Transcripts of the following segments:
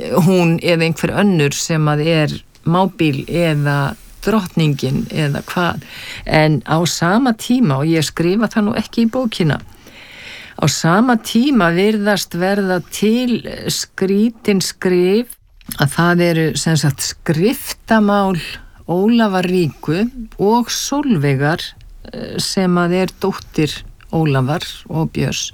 hún eða einhver önnur sem að mábíl eða drottningin eða hvað, en á sama tíma, og ég skrifa það nú ekki í bókina, á sama tíma virðast verða til skrítin skrif að það eru sem sagt skriftamál Ólafar ríku og Sólveigar sem að dóttir Ólafar og Björns,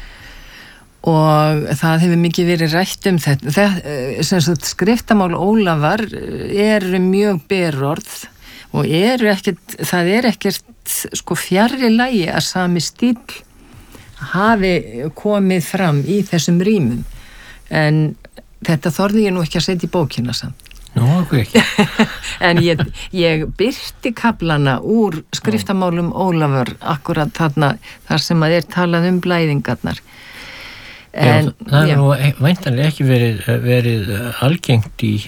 og það hefur mikið verið rætt þetta. Sem sagt, skriftamál Ólafar eru mjög berorð og það ekkert sko fjarri lagi að sami stíll hafi komið fram í þessum rímum, en þetta þorði ég nú ekki að setja í bókina samt. Nú, okkur ekki. En ég birti kaflana úr skriftamálum Ólafar akkurat þarna þar sem að talað blæðingarnar. En, það nú væntanlega ekki verið algengt í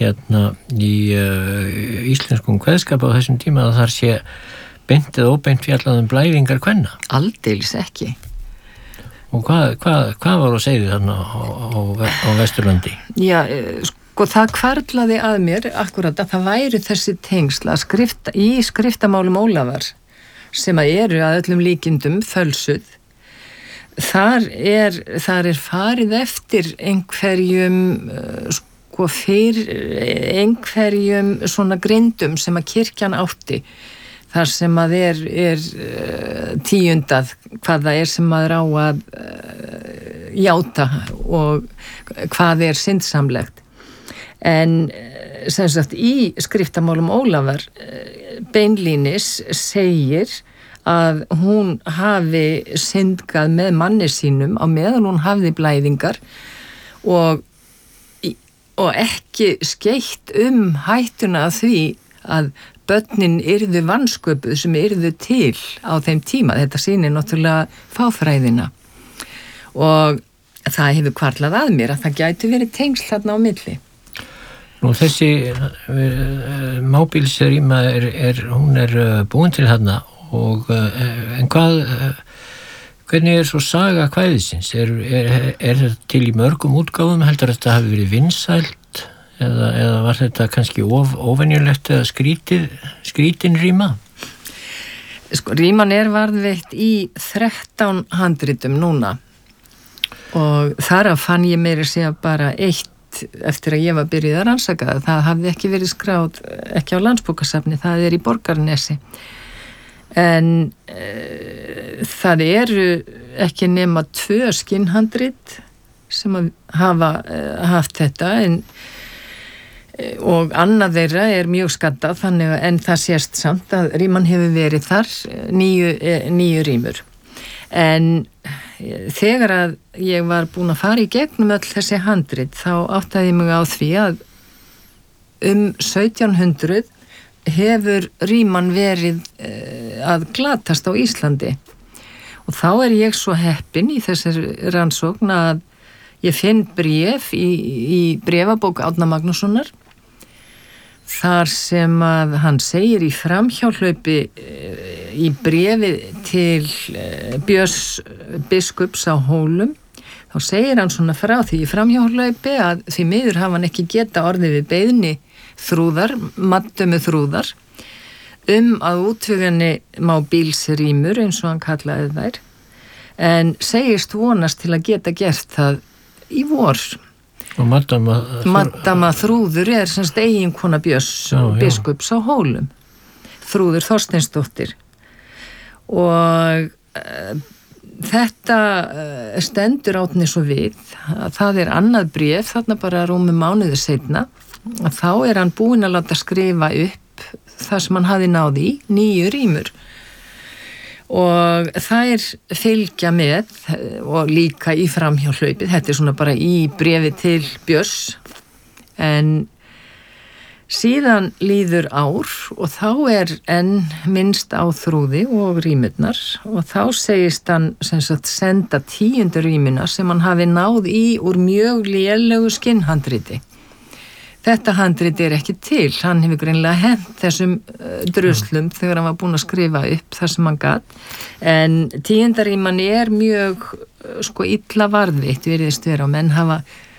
íslenskum kveðskap á þessum tíma að þar sé beint eða óbeint fjallað blæðingar kvenna. Aldeilis ekki. Og hvað var að segja þarna á Vesturlandi? Já, sko það hvarflaði að mér akkurat að það væri þessi tengsl að í skriftamálum Ólafar sem að að öllum líkindum fölsuð. Þar farið eftir einhverjum einhverjum svona grindum sem að kirkjan átti, þar sem að tíundað hvað það sem maður á að játa og hvað syndsamlegt. En sem sagt í skriftamálum Ólafar beinlínis segir að hún hafi syndgað með manni sínum á meðan hún hafði blæðingar og ekki skeytt hættuna af því að börnin yrðu vansköpuð sem yrðu til á þeim tíma. Þetta sýnir náttúrulega fáfræðina og það hefur hvarflað að mér að það gæti verið tengsl þarna á milli. Nú þessi mábílsrýma hún búin til þarna og en hvernig svo saga kvæðisins? Er þetta til í mörgum útgáfum? Heldur þetta hafi verið vinsælt eða var þetta kannski óvenjulegt eða skrítin rýma? Sko, rýman varðveitt í 13 handritum núna og þar fann ég meira segja bara eitt eftir að ég var byrjuð að rannsaka það hafði ekki verið skráð, ekki á Landsbókasafni, það í Borgarnesi. En það eru ekki nema 2 skinnhandrit sem hafa haft þetta og annað þeirra mjög skaddað þannig en það sést samt að rýman hefur verið þar 9 rýmur. En þegar að ég var búin að fara í gegnum öll þessi handrit þá áttaði ég mig á því að 1700 hefur rýman verið að glatast á Íslandi og þá ég svo heppin í þessari rannsókn að ég finn bréf í bréfabók Árna Magnússonar þar sem að hann segir í framhjáhlaupi í bréfi til Björns biskups á Hólum, þá segir hann svona frá því í framhjáhlaupi að því miður hafa hann ekki geta orðið við beiðni Þrúðar, Mattömu Þrúðar að útveginni mábílsrýmur eins og hann kallaði þær en segist vonast til að geta gert það í vor. Og Maddama Þrúður semst eiginkona Björns biskups á Hólum, Þrúður Þorsteinsdóttir og þetta stendur Árni svo við að það annað bréf þarna bara rúmum mánuði seinna að þá hann búinn að láta skrifa upp það sem hann hafði náð í 9 rýmur og þær fylgja með og líka í framhjáhlaupið, þetta svona bara í bréfi til Björns en síðan líður ár og þá enn minnst á Þrúði og rýmurnar og þá segist hann sem sagt senda 10. rýmina sem hann hafi náð í úr mjög lélegu skinnhandriti. Þetta handrit ekki til, hann hefur greinilega hent þessum druslum þegar hann var búinn að skrifa upp það sem hann gat. En 10. rýman mjög illa varðveitt virðist vera og menn hafa